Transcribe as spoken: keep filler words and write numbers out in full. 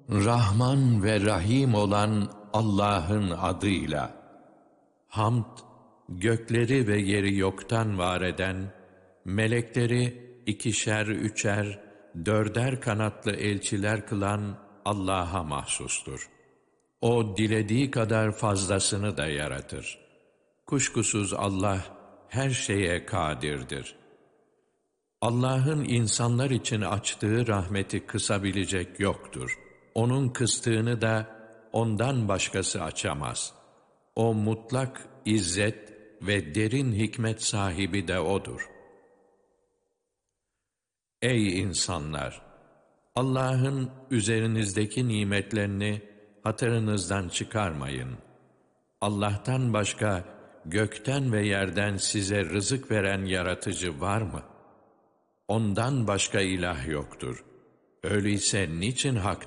Rahman ve Rahim olan Allah'ın adıyla. Hamd, gökleri ve yeri yoktan var eden, melekleri ikişer, üçer, dörder kanatlı elçiler kılan Allah'a mahsustur. O dilediği kadar fazlasını da yaratır. Kuşkusuz Allah her şeye kadirdir. Allah'ın insanlar için açtığı rahmeti kısabilecek yoktur. Onun kıstığını da ondan başkası açamaz. O mutlak izzet ve derin hikmet sahibi de O'dur. Ey insanlar! Allah'ın üzerinizdeki nimetlerini hatırınızdan çıkarmayın. Allah'tan başka gökten ve yerden size rızık veren yaratıcı var mı? Ondan başka ilah yoktur. Öyleyse niçin hak